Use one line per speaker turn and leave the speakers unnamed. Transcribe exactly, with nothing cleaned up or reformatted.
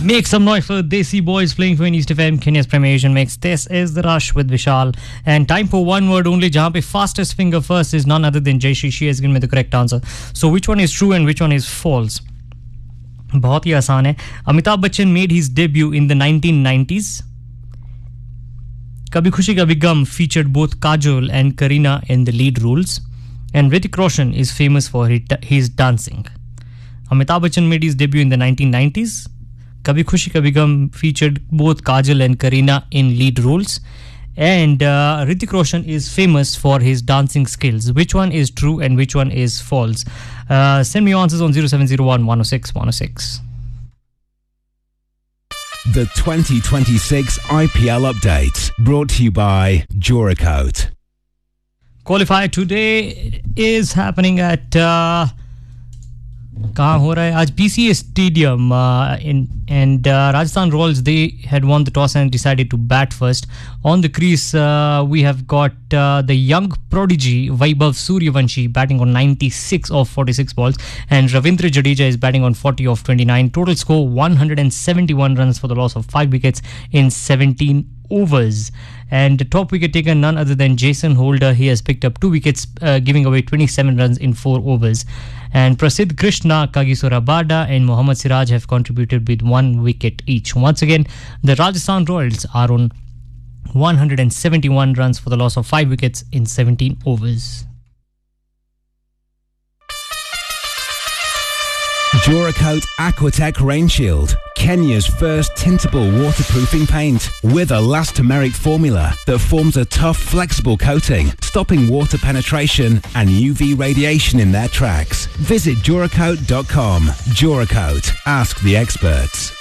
Make some noise for Desi Boys playing for East F M, Kenya's Premier Asian Mix. This is The Rush with Vishal. And time for one word only, jahan pe fastest finger first is none other than Jayashree. She has given me the correct answer. So which one is true and which one is false? बहुत ही आसान है. Amitabh Bachchan made his debut in the nineteen nineties. Kabhi Khushi Kabhi Gum featured both Kajol and Kareena in the lead roles. And Hrithik Roshan is famous for his dancing. Amitabh Bachchan made his debut in the nineteen nineties. Kabhi Khushi Kabhi Gum featured both Kajol and Kareena in lead roles. And uh, Hrithik Roshan is famous for his dancing skills. Which one is true and which one is false? Uh, send me your answers on zero seven zero one, one oh six, one oh six.
The twenty twenty-six I P L update brought to you by Duracoat.
Qualifier today is happening at uh, कहाँ हो रहा है आज P C A Stadium uh, in and uh, Rajasthan Royals, they had won the toss and decided to bat first. On the crease uh, we have got uh, the young prodigy Vaibhav Suryavanshi batting on ninety-six of forty-six balls, and Ravindra Jadeja is batting on forty of twenty-nine. Total score one hundred seventy-one runs for the loss of five wickets in seventeen overs. And the top wicket taker none other than Jason Holder. He has picked up two wickets, uh, giving away twenty-seven runs in four overs. And Prasidh Krishna, Kagiso Rabada and Mohammad Siraj have contributed with one wicket each. Once again, the Rajasthan Royals are on one hundred seventy-one runs for the loss of five wickets in seventeen overs.
Duracoat Aquatech Rain Shield, Kenya's first tintable waterproofing paint with elastomeric formula that forms a tough, flexible coating, stopping water penetration and U V radiation in their tracks. Visit Duracoat dot com. Duracoat, ask the experts.